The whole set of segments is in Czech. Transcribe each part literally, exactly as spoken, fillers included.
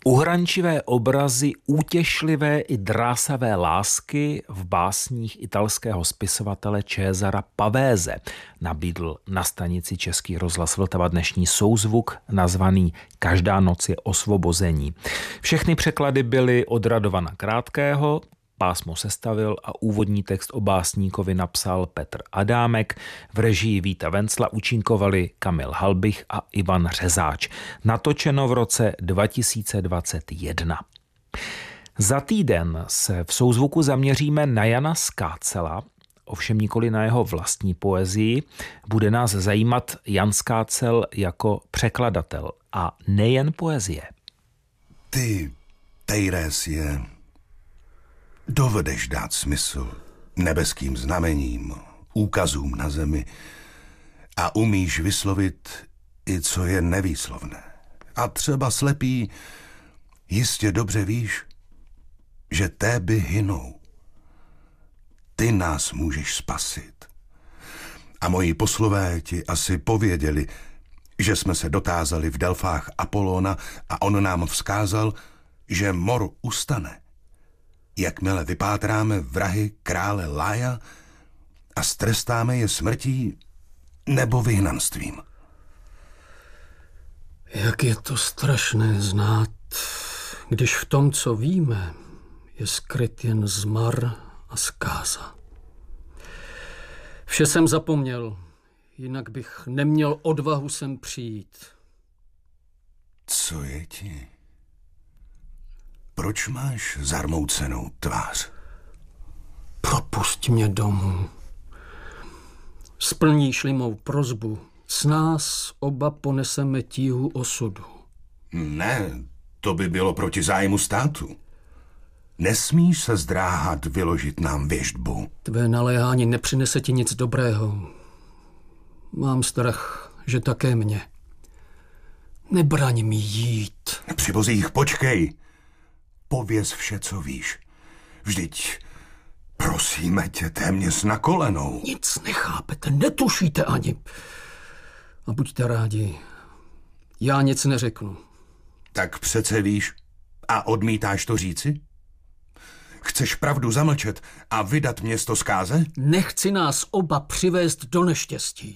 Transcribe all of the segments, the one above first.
Uhrančivé obrazy útěšlivé i drásavé lásky v básních italského spisovatele Cesara Pavese nabídl na stanici Český rozhlas Vltava dnešní souzvuk nazvaný Každá noc je osvobození. Všechny překlady byly od Radovana Krátkého, pásmo sestavil a úvodní text o básníkovi napsal Petr Adámek. V režii Víta Vencla účinkovali Kamil Halbich a Ivan Řezáč. Natočeno v roce dva tisíce dvacet jedna. Za týden se v souzvuku zaměříme na Jana Skácela, ovšem nikoli na jeho vlastní poezii. Bude nás zajímat Jan Skácel jako překladatel a nejen poezie. Ty, Tejrésie, dovedeš dát smysl nebeským znamením, úkazům na zemi a umíš vyslovit i co je nevýslovné. A třeba slepý jistě dobře víš, že téby hynou. Ty nás můžeš spasit. A moji poslové ti asi pověděli, že jsme se dotázali v Delfách Apolóna a on nám vzkázal, že mor ustane, jakmile vypátráme vrahy krále Lája a strestáme je smrtí nebo vyhnanstvím. Jak je to strašné znát, když v tom, co víme, je skryt jen zmar a zkáza. Vše jsem zapomněl, jinak bych neměl odvahu sem přijít. Co je ti? Proč máš zarmoucenou tvář? Propusť mě domů. Splníš-li mou prosbu, s nás oba poneseme tíhu osudu. Ne, to by bylo proti zájmu státu. Nesmíš se zdráhat vyložit nám věštbu. Tvé naléhání nepřinese ti nic dobrého. Mám strach, že také mě. Nebraň mi jít. Při vozích počkej. Pověz vše, co víš. Vždyť prosíme tě téměř na kolenou. Nic nechápete, netušíte ani. A buďte rádi, já nic neřeknu. Tak přece víš a odmítáš to říci? Chceš pravdu zamlčet a vydat město zkáze? Nechci nás oba přivést do neštěstí.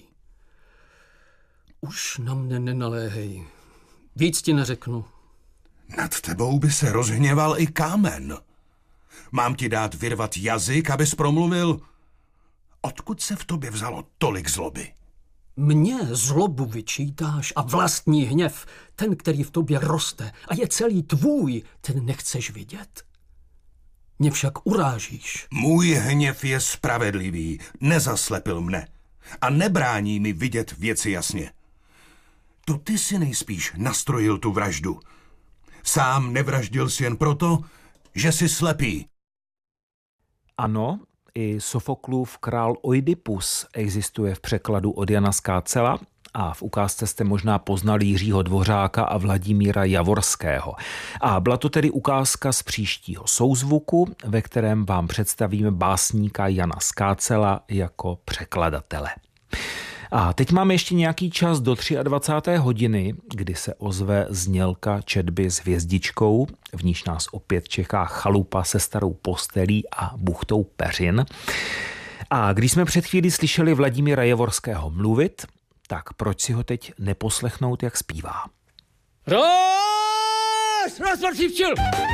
Už na mne nenaléhej. Víc ti neřeknu. Nad tebou by se rozhněval i kámen. Mám ti dát vyrvat jazyk, abys promluvil? Odkud se v tobě vzalo tolik zloby? Mně zlobu vyčítáš a vlastní hněv, ten, který v tobě roste a je celý tvůj, ten nechceš vidět. Mě však urážíš. Můj hněv je spravedlivý, nezaslepil mne a nebrání mi vidět věci jasně. To ty si nejspíš nastrojil tu vraždu. Sám nevraždil si jen proto, že jsi slepý. Ano, i Sofoklův král Oidipus existuje v překladu od Jana Skácela a v ukázce jste možná poznali Jiřího Dvořáka a Vladimíra Javorského. A byla to tedy ukázka z příštího souzvuku, ve kterém vám představíme básníka Jana Skácela jako překladatele. A teď máme ještě nějaký čas do dvacáté třetí hodiny, kdy se ozve znělka četby s hvězdičkou, v níž nás opět čeká chalupa se starou postelí a buchtou peřin. A když jsme před chvílí slyšeli Vladimíra Javorského mluvit, tak proč si ho teď neposlechnout, jak zpívá? Roz, roz, roz,